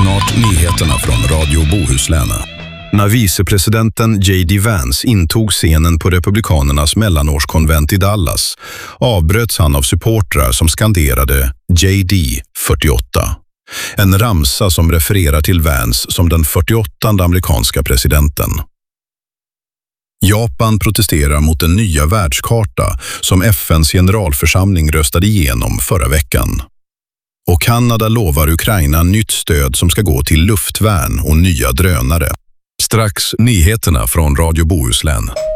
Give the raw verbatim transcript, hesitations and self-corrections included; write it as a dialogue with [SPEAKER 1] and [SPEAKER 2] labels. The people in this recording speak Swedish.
[SPEAKER 1] Snart nyheterna från Radio Bohuslän. När vicepresidenten J D Vance intog scenen på Republikanernas mellanårskonvent i Dallas avbröts han av supportrar som skanderade J D fyrtioåtta. En ramsa som refererar till Vance som den fyrtioåttonde amerikanska presidenten. Japan protesterar mot den nya världskarta som F N:s generalförsamling röstade igenom förra veckan. Och Kanada lovar Ukraina nytt stöd som ska gå till luftvärn och nya drönare. Strax nyheterna från Radio Bohuslän.